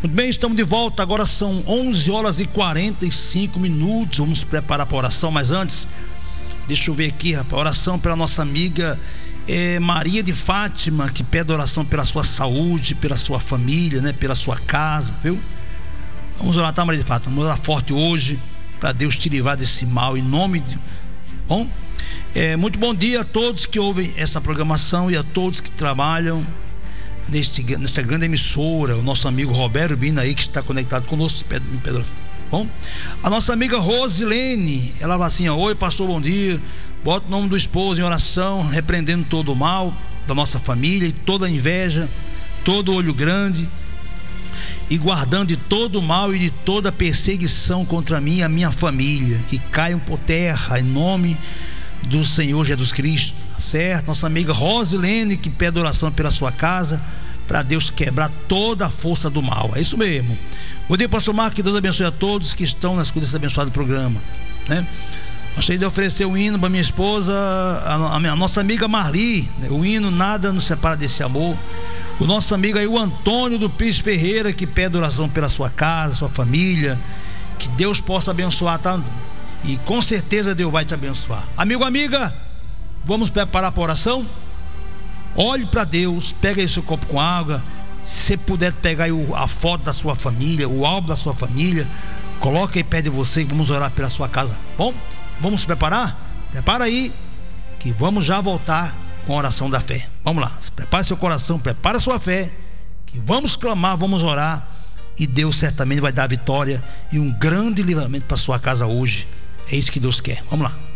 Muito bem, estamos de volta. Agora são 11 horas e 45 minutos. Vamos preparar para a oração, mas antes, deixa eu ver aqui, rapaz. Oração pela nossa amiga Maria de Fátima, que pede oração pela sua saúde, pela sua família, né? Pela sua casa, viu? Vamos orar, tá, Maria de Fátima? Vamos orar forte hoje, para Deus te livrar desse mal, em nome de. Bom? Muito bom dia a todos que ouvem essa programação e a todos que trabalham nessa grande emissora. O nosso amigo Roberto Bina aí, que está conectado conosco. Bom, a nossa amiga Rosilene, ela fala assim: oi pastor, bom dia, bota o nome do esposo em oração, repreendendo todo o mal da nossa família e toda a inveja, todo olho grande, e guardando de todo o mal e de toda perseguição contra mim e a minha família, que caiam por terra em nome do Senhor Jesus Cristo, tá certo? Nossa amiga Rosilene, que pede oração pela sua casa, para Deus quebrar toda a força do mal. É isso mesmo. Bom dia, pastor Marco, que Deus abençoe a todos que estão na escuta desse abençoado programa, né? Gostaria de oferecer um hino para minha esposa, a nossa amiga Marli, né? O hino Nada Nos Separa Desse Amor. O nosso amigo aí, o Antônio do Pires Ferreira, que pede oração pela sua casa, sua família, que Deus possa abençoar, tá? E com certeza Deus vai te abençoar. Amigo, amiga, vamos preparar para a oração? Olhe para Deus, pega aí seu copo com água. Se você puder pegar aí a foto da sua família, o álbum da sua família, coloca aí perto de você e vamos orar pela sua casa. Bom, vamos se preparar? Prepara aí, que vamos já voltar com a oração da fé. Vamos lá, prepare seu coração, prepara sua fé, que vamos clamar, vamos orar, e Deus certamente vai dar vitória e um grande livramento para sua casa hoje. É isso que Deus quer. Vamos lá.